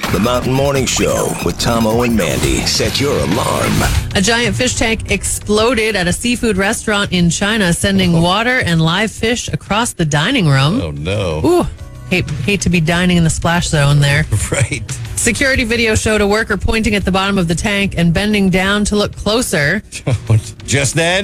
The Mountain Morning Show with Tomo and Mandy. Set your alarm. A giant fish tank exploded at a seafood restaurant in China, sending water and live fish across the dining room. Oh, no. Ooh, hate to be dining in the splash zone there. Right. Security video showed a worker pointing at the bottom of the tank and bending down to look closer. Just then?